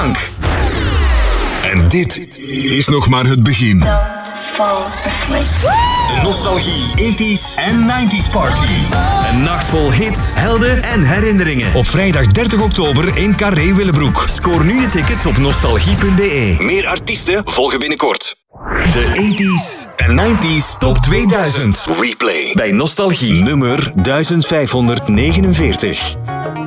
En dit is nog maar het begin. De Nostalgie 80s en 90s Party. Een nacht vol hits, helden en herinneringen. Op vrijdag 30 oktober in Carré Willebroek. Scoor nu je tickets op nostalgie.be. Meer artiesten volgen binnenkort. De 80s en 90s Top 2000. Replay Bij Nostalgie. nummer 1549.